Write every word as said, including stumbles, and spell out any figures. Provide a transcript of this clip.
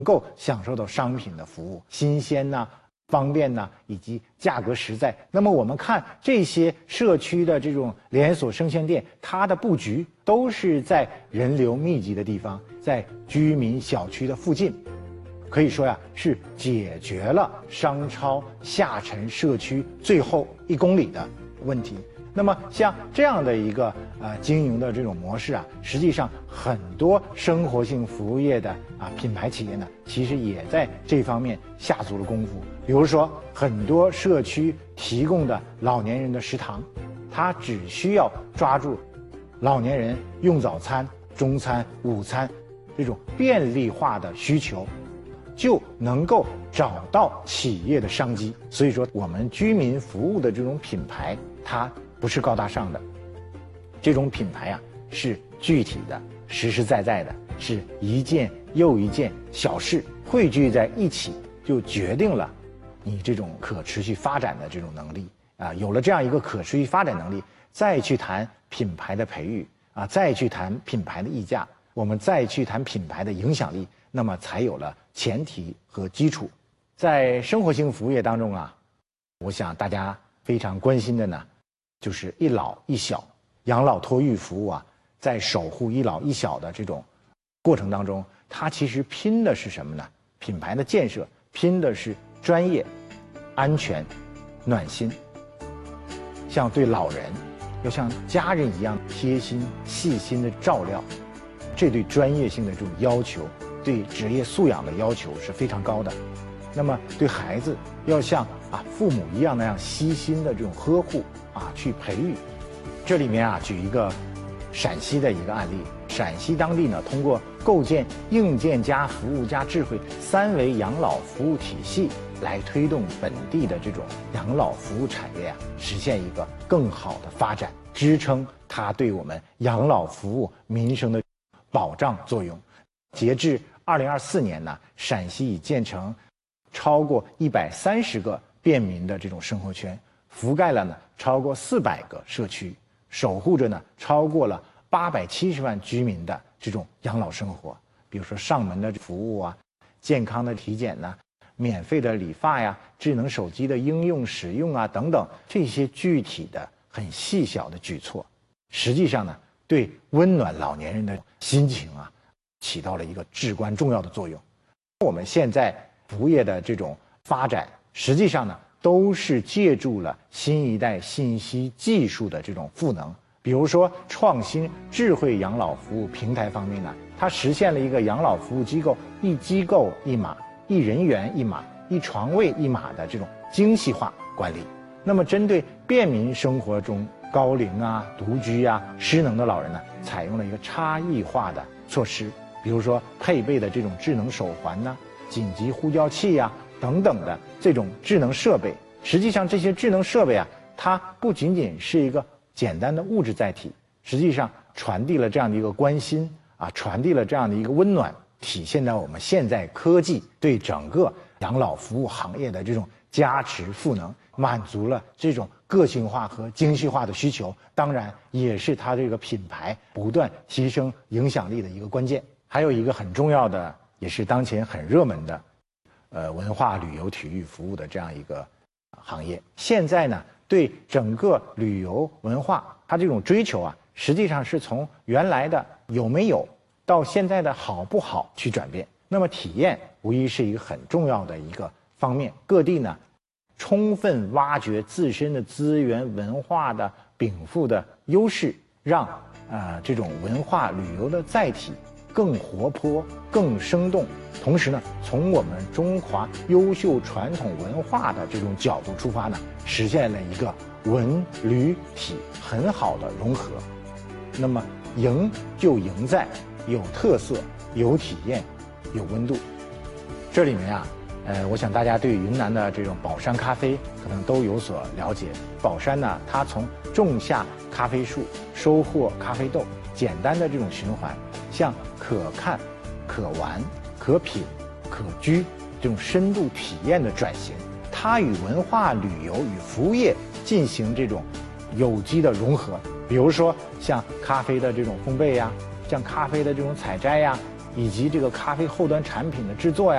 够享受到商品的服务，新鲜呐、方便呐，以及价格实在。那么我们看这些社区的这种连锁生鲜店，它的布局都是在人流密集的地方，在居民小区的附近。可以说呀，是解决了商超下沉社区最后一公里的问题。那么像这样的一个呃经营的这种模式啊，实际上很多生活性服务业的啊品牌企业呢，其实也在这方面下足了功夫。比如说，很多社区提供的老年人的食堂，它只需要抓住老年人用早餐、中餐、午餐这种便利化的需求，就能够找到企业的商机。所以说，我们居民服务的这种品牌，它不是高大上的，这种品牌啊是具体的、实实在在的，是一件又一件小事汇聚在一起，就决定了你这种可持续发展的这种能力啊。有了这样一个可持续发展能力，再去谈品牌的培育啊，再去谈品牌的溢价，我们再去谈品牌的影响力，那么才有了前提和基础。在生活性服务业当中啊，我想大家非常关心的呢，就是一老一小养老托育服务啊，在守护一老一小的这种过程当中，它其实拼的是什么呢？品牌的建设拼的是专业、安全、暖心。像对老人，要像家人一样贴心、细心的照料，这对专业性的这种要求，对职业素养的要求是非常高的。那么对孩子，要像啊父母一样那样悉心的这种呵护啊，去培育。这里面啊，举一个陕西的一个案例。陕西当地呢，通过构建硬件加服务加智慧三维养老服务体系，来推动本地的这种养老服务产业啊，实现一个更好的发展，支撑它对我们养老服务民生的保障作用。截至二零二四年呢，陕西已建成超过一百三十个便民的这种生活圈，覆盖了呢超过四百个社区，守护着呢超过了八百七十万居民的这种养老生活。比如说上门的服务啊，健康的体检呐、免费的理发呀、智能手机的应用使用啊等等，这些具体的很细小的举措，实际上呢对温暖老年人的心情啊，起到了一个至关重要的作用。我们现在服务业的这种发展，实际上呢，都是借助了新一代信息技术的这种赋能。比如说，创新智慧养老服务平台方面呢，它实现了一个养老服务机构一机构一码、一人员一码、一床位一码的这种精细化管理。那么，针对便民生活中高龄啊、独居啊、失能的老人呢，采用了一个差异化的措施，比如说配备的这种智能手环呢、紧急呼叫器呀、等等的这种智能设备。实际上，这些智能设备啊，它不仅仅是一个简单的物质载体，实际上传递了这样的一个关心啊，传递了这样的一个温暖，体现在我们现在科技对整个养老服务行业的这种加持赋能，满足了这种个性化和精细化的需求，当然也是它这个品牌不断提升影响力的一个关键。还有一个很重要的，也是当前很热门的，呃，文化旅游体育服务的这样一个行业。现在呢，对整个旅游文化，它这种追求啊，实际上是从原来的有没有到现在的好不好去转变。那么体验无疑是一个很重要的一个方面。各地呢，充分挖掘自身的资源、文化的禀赋的优势，让呃这种文化旅游的载体更活泼、更生动。同时呢，从我们中华优秀传统文化的这种角度出发呢，实现了一个文旅体很好的融合。那么赢就赢在有特色、有体验、有温度。这里面啊，呃，我想大家对云南的这种保山咖啡可能都有所了解。保山呢，它从种下咖啡树、收获咖啡豆，简单的这种循环，向可看、可玩、可品、可居这种深度体验的转型，它与文化旅游与服务业进行这种有机的融合。比如说像咖啡的这种烘焙呀，像咖啡的这种采摘呀， 以及这个咖啡后端产品的制作呀。